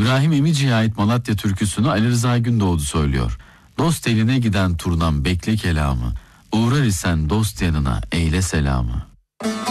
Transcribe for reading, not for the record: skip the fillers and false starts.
İbrahim Emici'ye ait Malatya türküsünü Ali Rıza Gündoğdu söylüyor. Dost eline giden turnam bekle kelamı. Uğrar isen dost yanına eyle selamı.